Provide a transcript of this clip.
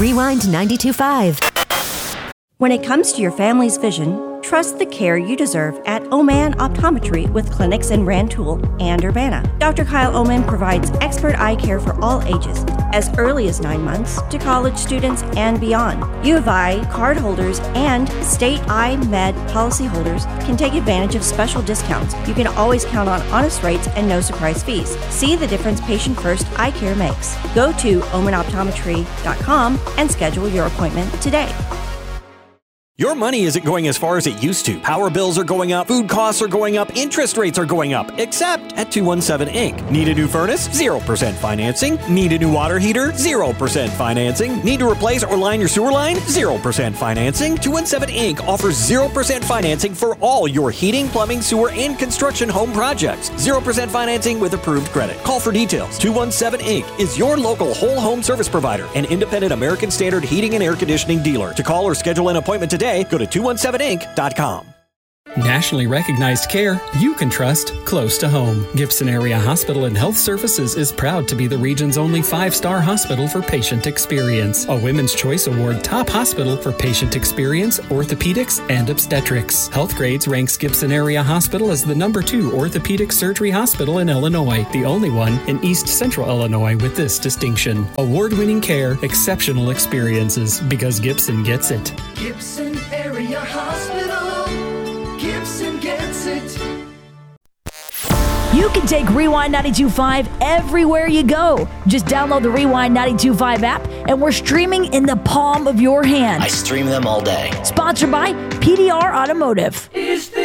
Rewind 92.5. When it comes to your family's vision, trust the care you deserve at Oman Optometry with clinics in Rantoul and Urbana. Dr. Kyle Oman provides expert eye care for all ages, as early as 9 months to college students and beyond. U of I card holders and state eye med policy holders can take advantage of special discounts. You can always count on honest rates and no surprise fees. See the difference patient-first eye care makes. Go to omanoptometry.com and schedule your appointment today. Your money isn't going as far as it used to. Power bills are going up, food costs are going up, interest rates are going up, except at 217 Inc. Need a new furnace? 0% financing. Need a new water heater? 0% financing. Need to replace or line your sewer line? 0% financing. 217 Inc. offers 0% financing for all your heating, plumbing, sewer, and construction home projects. 0% financing with approved credit. Call for details. 217 Inc. is your local whole home service provider, an independent American Standard heating and air conditioning dealer. To call or schedule an appointment today, go to 217inc.com. Nationally recognized care you can trust close to home. Gibson Area Hospital and Health Services is proud to be the region's only 5-star hospital for patient experience. A Women's Choice Award top hospital for patient experience, orthopedics, and obstetrics. Healthgrades ranks Gibson Area Hospital as the number 2 orthopedic surgery hospital in Illinois, the only one in East Central Illinois with this distinction. Award-winning care, exceptional experiences, because Gibson gets it. Gibson Area Hospital. Gibson gets it. You can take Rewind 92.5 everywhere you go. Just download the Rewind 92.5 app, and we're streaming in the palm of your hand. I stream them all day. Sponsored by PDR Automotive.